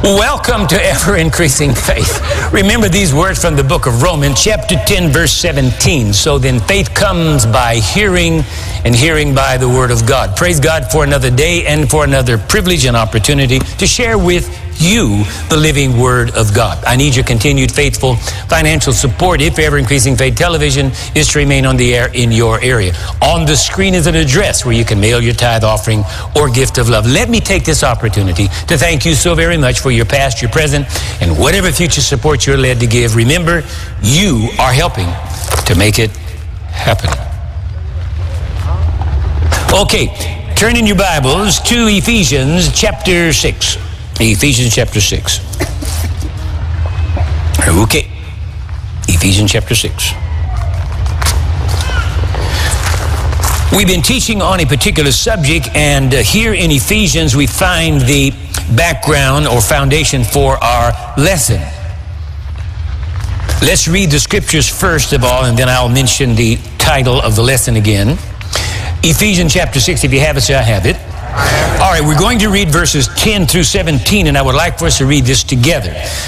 Welcome to Ever Increasing Faith. Remember these words from the book of Romans, chapter 10, verse 17. So then faith comes by hearing, and hearing by the word of God. Praise God for another day and for another privilege and opportunity to share with you the living word of God. I need your continued faithful financial support if Ever Increasing Faith Television is to remain on the air in your area. On the screen is an address where you can mail your tithe offering or gift of love. Let me take this opportunity to thank you so very much for your past, your present, and whatever future support you're led to give. Remember, you are helping to make it happen. Okay, turn in your Bibles to Ephesians chapter 6. Ephesians chapter 6. Okay. Ephesians chapter 6. We've been teaching on a particular subject, and here in Ephesians we find the background or foundation for our lesson. Let's read the scriptures first of all, and then I'll mention the title of the lesson again. Ephesians chapter 6, if you have it, say I have it. All right, we're going to read verses 10 through 17, and I would like for us to read this together.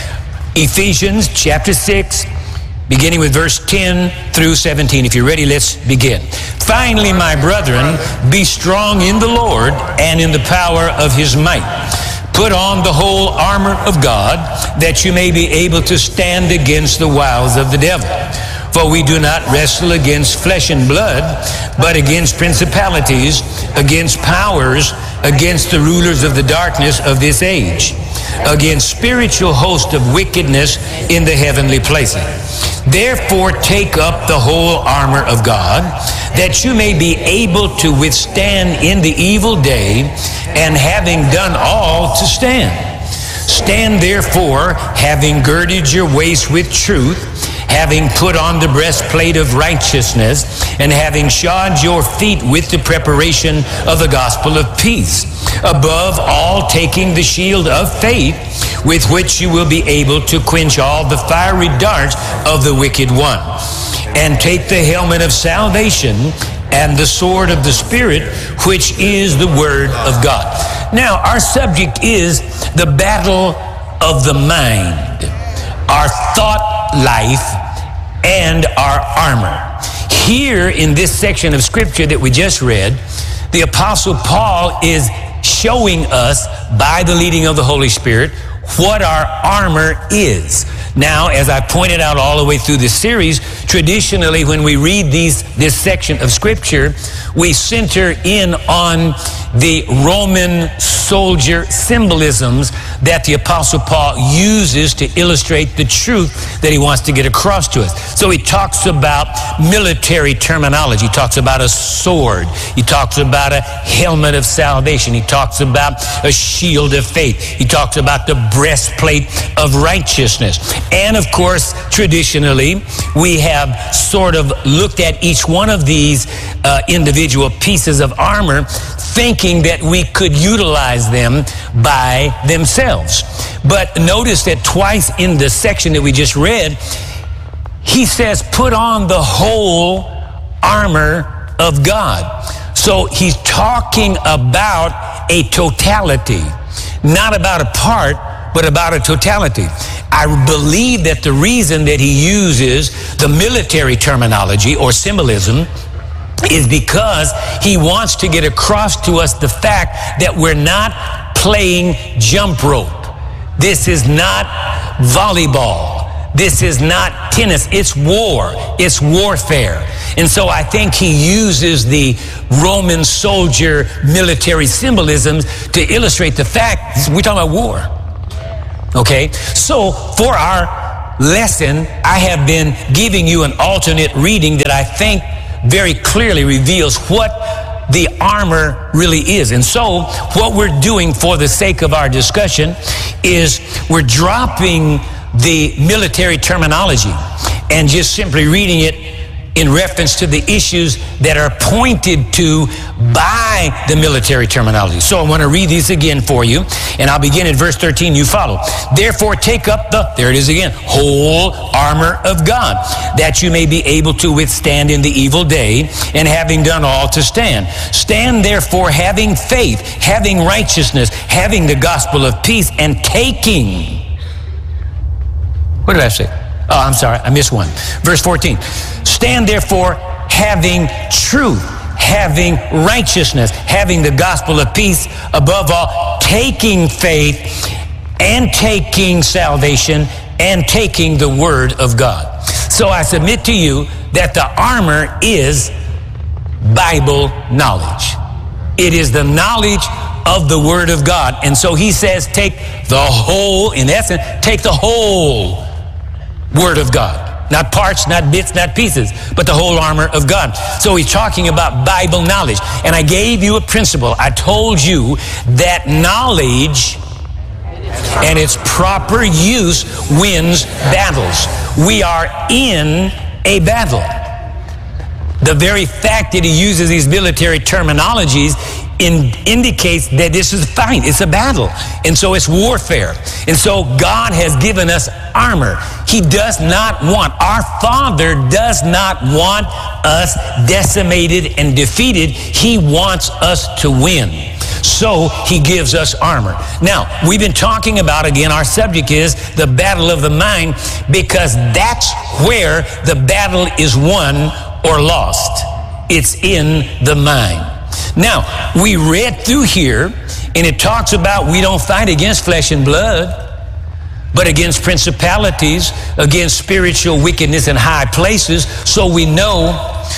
Ephesians chapter 6, beginning with verse 10 through 17. If you're ready, let's begin. Finally, my brethren, be strong in the Lord and in the power of his might. Put on the whole armor of God, that you may be able to stand against the wiles of the devil. For we do not wrestle against flesh and blood, but against principalities, against powers, against the rulers of the darkness of this age, against spiritual hosts of wickedness in the heavenly places. Therefore take up the whole armor of God, that you may be able to withstand in the evil day, and having done all, to stand. Stand therefore, having girded your waist with truth, having put on the breastplate of righteousness, and having shod your feet with the preparation of the gospel of peace. Above all, taking the shield of faith, with which you will be able to quench all the fiery darts of the wicked one. And take the helmet of salvation and the sword of the Spirit, which is the word of God. Now, our subject is the battle of the mind, our thought life, and our armor. Here in this section of scripture that we just read, the Apostle Paul is showing us by the leading of the Holy Spirit what our armor is. Now, as I pointed out all the way through this series, traditionally when we read this section of scripture, we center in on the Roman soldier symbolisms that the Apostle Paul uses to illustrate the truth that he wants to get across to us. So he talks about military terminology. He talks about a sword. He talks about a helmet of salvation. He talks about a shield of faith. He talks about the breastplate of righteousness. And of course, traditionally, we have sort of looked at each one of these individual pieces of armor, thinking that we could utilize them by themselves. But notice that twice in the section that we just read, he says, put on the whole armor of God. So he's talking about a totality, not about a part, but about a totality. I believe that the reason that he uses the military terminology or symbolism is because he wants to get across to us the fact that we're not playing jump rope. This is not volleyball. This is not tennis. It's war. It's warfare. And so I think he uses the Roman soldier military symbolisms to illustrate the fact we're talking about war. Okay? So for our lesson, I have been giving you an alternate reading that I think very clearly reveals what the armor really is. And so what we're doing for the sake of our discussion is we're dropping the military terminology and just simply reading it in reference to the issues that are pointed to by the military terminology. So I want to read these again for you. And I'll begin at verse 13. You follow. Therefore take up there it is again, whole armor of God, that you may be able to withstand in the evil day, and having done all to stand. Stand therefore having faith, having righteousness, having the gospel of peace, and taking. What did I say? Oh, I'm sorry, I missed one. Verse 14. Stand therefore having truth, having righteousness, having the gospel of peace, above all, taking faith, and taking salvation, and taking the word of God. So I submit to you that the armor is Bible knowledge. It is the knowledge of the word of God. And so he says, take the whole, in essence, take the whole word of God. Not parts, not bits, not pieces, but the whole armor of God. So he's talking about Bible knowledge. And I gave you a principle. I told you that knowledge and its proper use wins battles. We are in a battle. The very fact that he uses these military terminologies indicates that this is a fight. It's a battle. And so it's warfare. And so God has given us armor. He does not want, our Father does not want us decimated and defeated. He wants us to win. So he gives us armor. Now, we've been talking about, again, our subject is the battle of the mind, because that's where the battle is won or lost. It's in the mind. Now, we read through here, and it talks about we don't fight against flesh and blood, but against principalities, against spiritual wickedness in high places. So we know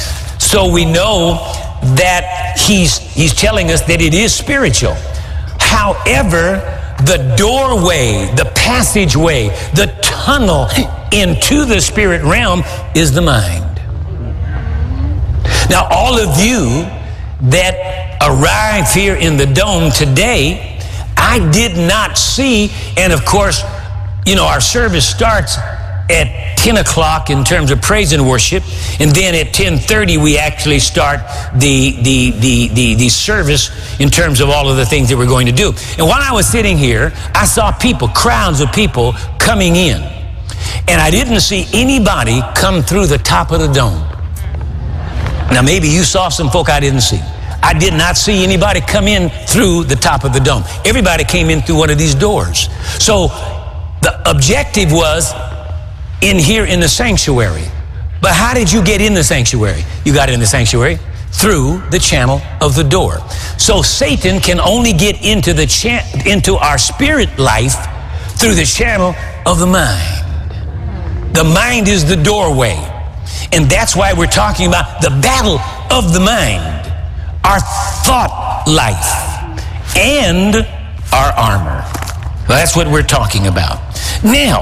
that he's telling us that it is spiritual. However, the doorway, the passageway, the tunnel into the spirit realm is the mind. Now, all of you that arrived here in the dome today, I did not see, and of course, our service starts at 10 o'clock in terms of praise and worship, and then at 10:30 we actually start the service in terms of all of the things that we're going to do. And while I was sitting here, I saw people, crowds of people coming in, and I didn't see anybody come through the top of the dome. Now maybe you saw some folk I didn't see. I did not see anybody come in through the top of the dome. Everybody came in through one of these doors. So the objective was in here in the sanctuary. But how did you get in the sanctuary? You got in the sanctuary through the channel of the door. So Satan can only get into into our spirit life through the channel of the mind. The mind is the doorway. And that's why we're talking about the battle of the mind, our thought life, and our armor. Well, that's what we're talking about. Now,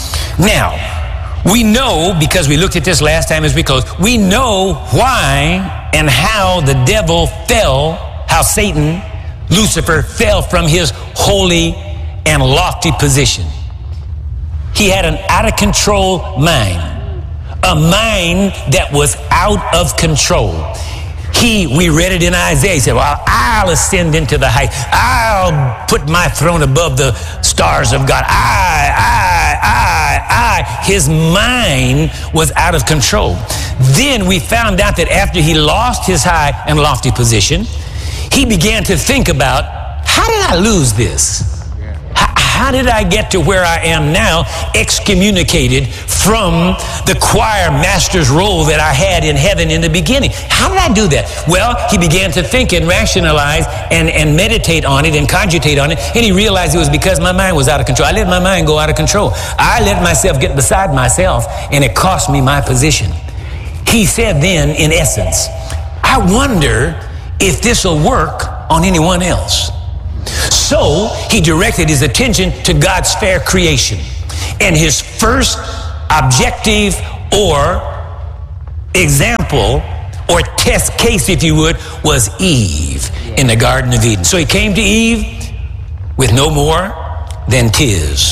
we know, because we looked at this last time as we closed, we know why and how the devil fell, how Satan, Lucifer, fell from his holy and lofty position. He had an out-of-control mind. A mind that was out of control. We read it in Isaiah. He said, well, I'll ascend into the heights. I'll put my throne above the stars of God. His mind was out of control. Then we found out that after he lost his high and lofty position, he began to think about, how did I lose this? How did I get to where I am now, excommunicated from the choir master's role that I had in heaven in the beginning? How did I do that? Well, he began to think and rationalize and meditate on it and cogitate on it, and he realized it was because my mind was out of control. I let my mind go out of control. I let myself get beside myself, and it cost me my position. He said then, in essence, I wonder if this will work on anyone else. So he directed his attention to God's fair creation. And his first objective or example or test case, if you would, was Eve in the Garden of Eden. So he came to Eve with no more than tis.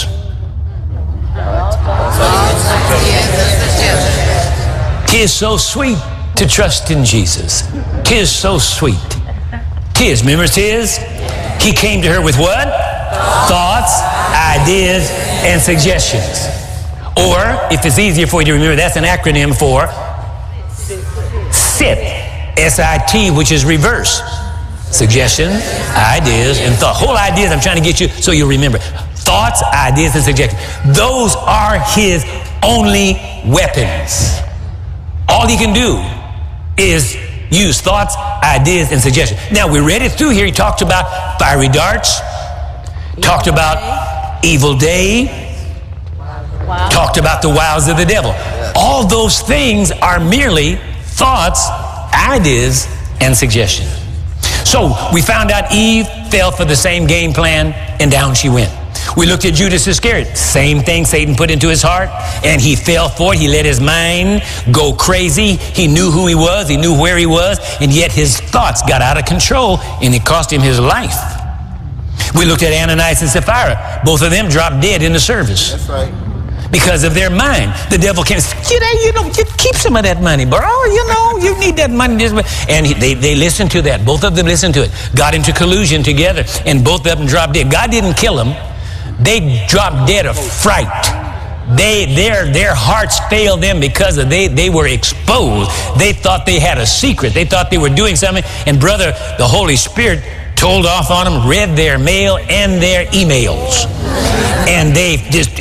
Tis so sweet to trust in Jesus. Tis so sweet. Tis, remember tis? He came to her with what? thoughts, ideas, and suggestions. Or, if it's easier for you to remember, that's an acronym for SIT, S-I-T, which is reverse. Suggestion, ideas, and thought. Whole ideas I'm trying to get you so you'll remember. Thoughts, ideas, and suggestions. Those are his only weapons. All he can do is use thoughts, ideas, and suggestions. Now, we read it through here. He talked about fiery darts, talked about evil day, talked about the wiles of the devil. All those things are merely thoughts, ideas, and suggestions. So we found out Eve fell for the same game plan, and down she went. We looked at Judas Iscariot. Same thing Satan put into his heart, and he fell for it. He let his mind go crazy. He knew who he was. He knew where he was, and yet his thoughts got out of control, and it cost him his life. We looked at Ananias and Sapphira. Both of them dropped dead in the service. That's right. Because of their mind. The devil came and said, keep some of that money, bro. You need that money. And they listened to that. Both of them listened to it. Got into collusion together, and both of them dropped dead. God didn't kill them. They dropped dead of fright. Their hearts failed them because they were exposed. They thought they had a secret. They thought they were doing something. And brother, the Holy Spirit told off on them, read their mail and their emails. And they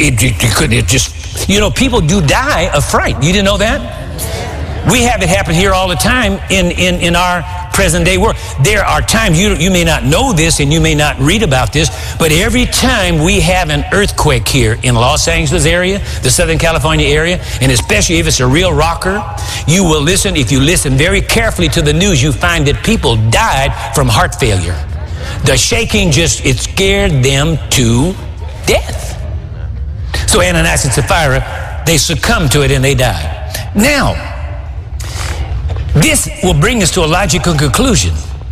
people do die of fright. You didn't know that? We have it happen here all the time in our present day world. There are times, you may not know this and you may not read about this, but every time we have an earthquake here in Los Angeles area, the Southern California area, and especially if it's a real rocker, you will listen. If you listen very carefully to the news, you find that people died from heart failure. The shaking it scared them to death. So Ananias and Sapphira, they succumbed to it and they died. Now, this will bring us to a logical conclusion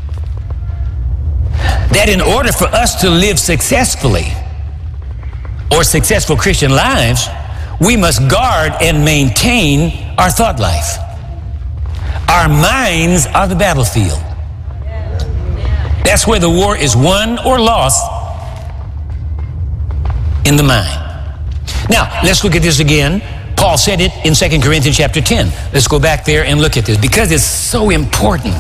that in order for us to live successfully or successful Christian lives, we must guard and maintain our thought life. Our minds are the battlefield. That's where the war is won or lost, in the mind. Now, let's look at this again. Paul said it in 2 Corinthians chapter 10. Let's go back there and look at this because it's so important.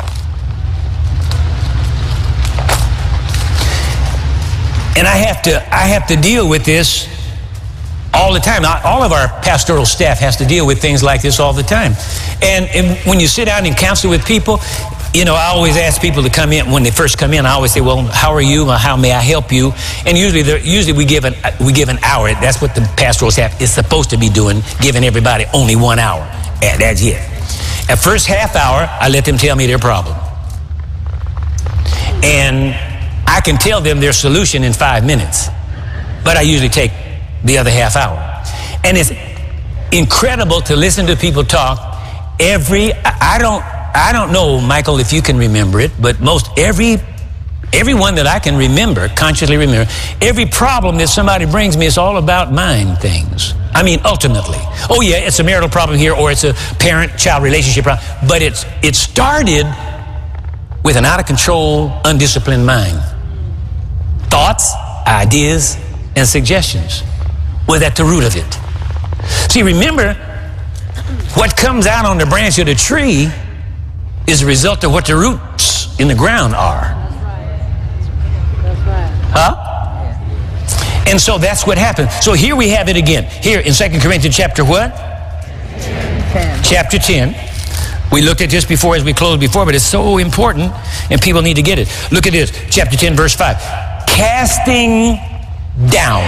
And I have to deal with this all the time. All of our pastoral staff has to deal with things like this all the time. And when you sit down and counsel with people, I always ask people to come in. When they first come in, I always say, well, how are you? How may I help you? And usually we give an hour. That's what the pastoral staff is supposed to be doing, giving everybody only 1 hour. And that's it. At first half hour, I let them tell me their problem. And I can tell them their solution in 5 minutes. But I usually take the other half hour. And it's incredible to listen to people talk. I don't know, Michael, if you can remember it, but everyone that I can remember, consciously remember, every problem that somebody brings me is all about mind things. I mean, ultimately. Oh yeah, it's a marital problem here, or it's a parent-child relationship problem, but it started with an out-of-control, undisciplined mind. Thoughts, ideas, and suggestions was at the root of it. See, remember, what comes out on the branch of the tree is a result of what the roots in the ground are. That's right. Huh? And so that's what happened. So here we have it again. Here in 2 Corinthians chapter what? 10. Chapter 10. We looked at this before as we closed before, but it's so important and people need to get it. Look at this. Chapter 10, verse 5. Casting down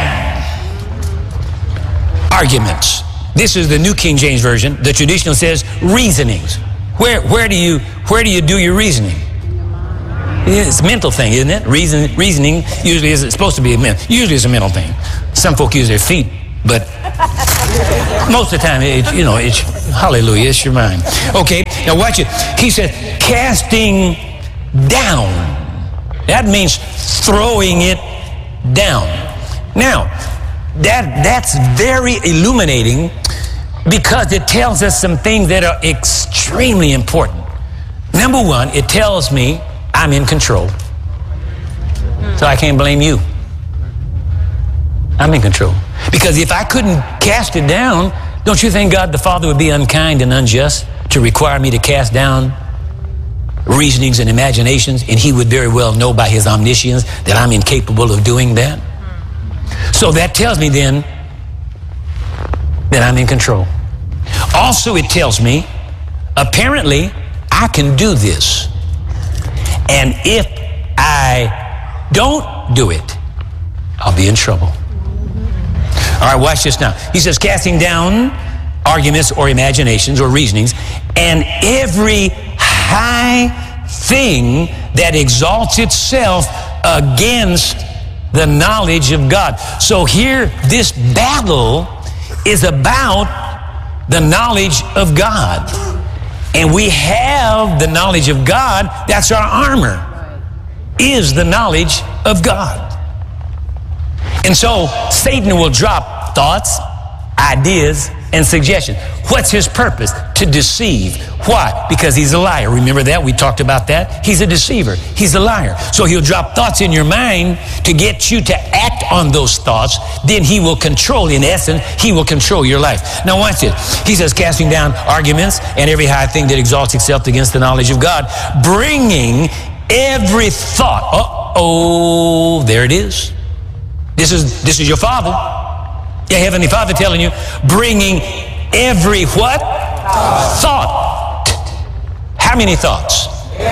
arguments. This is the New King James Version. The traditional says reasonings. Where do you do your reasoning? It's a mental thing, isn't it? Reasoning usually isn't supposed to be usually it's a mental thing. Some folk use their feet, but most of the time, it's hallelujah, it's your mind. Okay, now watch it. He said, casting down. That means throwing it down. Now, that's very illuminating, because it tells us some things that are extremely important. Number one, it tells me I'm in control. So I can't blame you. I'm in control. Because if I couldn't cast it down, don't you think God the Father would be unkind and unjust to require me to cast down reasonings and imaginations? And he would very well know by his omniscience that I'm incapable of doing that. So that tells me then that I'm in control. Also, it tells me, apparently, I can do this. And if I don't do it, I'll be in trouble. All right, watch this now. He says, casting down arguments or imaginations or reasonings, and every high thing that exalts itself against the knowledge of God. So here, this battle is about the knowledge of God. And we have the knowledge of God. That's our armor, is the knowledge of God. And so Satan will drop thoughts, ideas, and suggestions. What's his purpose? To deceive. Why? Because he's a liar. Remember that? We talked about that. He's a deceiver. He's a liar. So he'll drop thoughts in your mind to get you to act on those thoughts. Then he will control, in essence, he will control your life. Now watch this. He says, casting down arguments and every high thing that exalts itself against the knowledge of God, bringing every thought. Uh-oh, there it is. This is your Father, your Heavenly Father telling you, bringing every what? Thought. How many thoughts?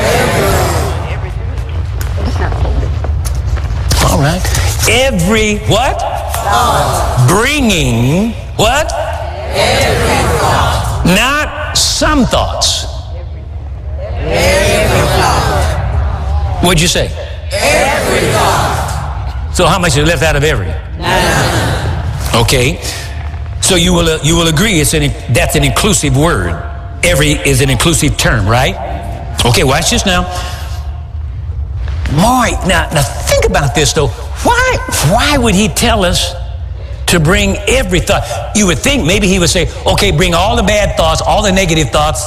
All right. Every what? Thought. Bringing what? Every thought. Not some thoughts. Every thought. What'd you say? Every thought. So how much is left out of every? None. Okay. So you will agree that's an inclusive word. Every is an inclusive term, right? Okay, watch this now. Boy, now think about this though. Why would he tell us to bring every thought? You would think maybe he would say, okay, bring all the bad thoughts, all the negative thoughts.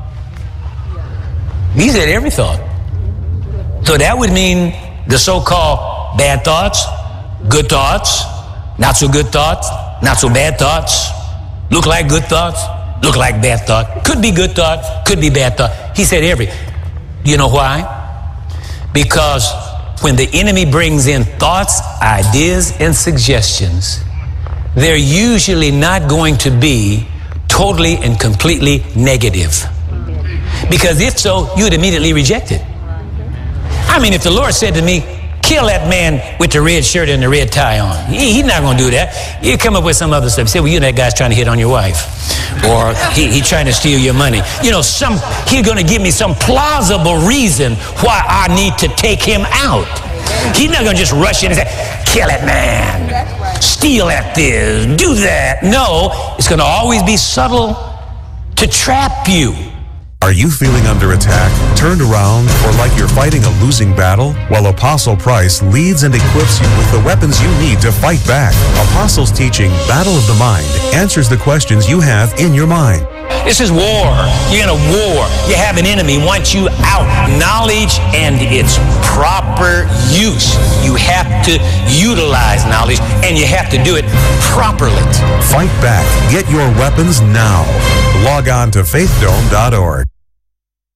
He said every thought. So that would mean the so-called bad thoughts, good thoughts, not so good thoughts, not so bad thoughts, look like good thoughts, look like bad thought, could be good thought, could be bad thought. He said every. You know why? Because when the enemy brings in thoughts, ideas, and suggestions, they're usually not going to be totally and completely negative. Because if so, you'd immediately reject it. I mean, if the Lord said to me, kill that man with the red shirt and the red tie on, he's not going to do that. He'll come up with some other stuff. Say, well, you know, that guy's trying to hit on your wife. Or he's trying to steal your money. You know, he's going to give me some plausible reason why I need to take him out. He's not going to just rush in and say, kill that man, steal at this, do that. No, it's going to always be subtle to trap you. Are you feeling under attack, turned around, or like you're fighting a losing battle? Well, Apostle Price leads and equips you with the weapons you need to fight back. Apostle's teaching, Battle of the Mind, answers the questions you have in your mind. This is war. You're in a war. You have an enemy wants you out. Knowledge and its proper use. You have to utilize knowledge, and you have to do it properly. Fight back. Get your weapons now. Log on to faithdome.org.